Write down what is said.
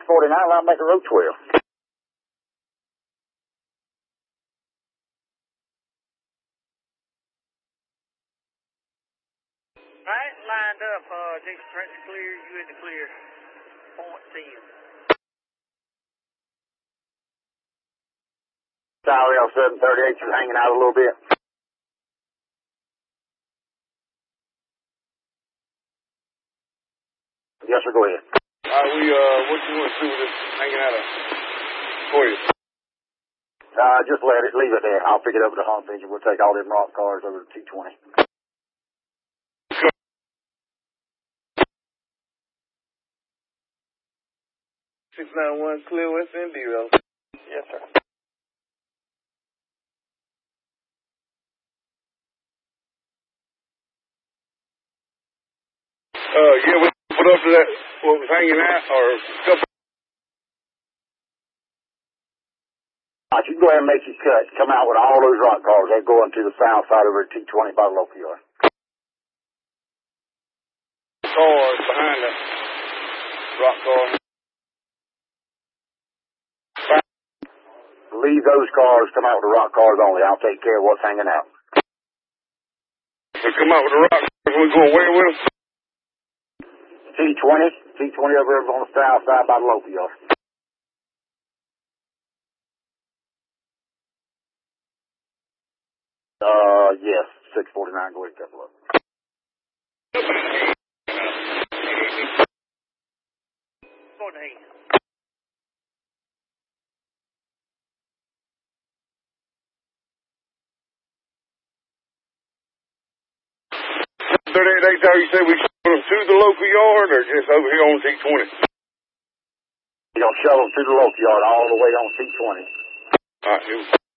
649, I'll make a road 12. Alright, lined up, Jason Trent's clear, you in the clear. Point to you. Tyrell 738, you're hanging out a little bit. Yes, sir, go ahead. Alright, what you want to do with this hanging out of for you? Just leave it there. I'll pick it up at the home bench and we'll take all them rock cars over to T20. 691 clear West End Road. Yes, sir. Yeah, we put up to that, what was hanging out, or stuff. You can go ahead and make your cut. Come out with all those rock cars. They're going to the south side over at T20 by the local yard. Cars behind the rock car. Leave those cars. Come out with the rock cars only. I'll take care of what's hanging out. We come out with the rock cars. We going where with them? T20 over on the south side by the local yard. Yes, 649. Go ahead and couple up. Go ahead. 38 days, how you say we shove them to the local yard or just over here on T20? You're going to shove them to the local yard all the way on T20. All right,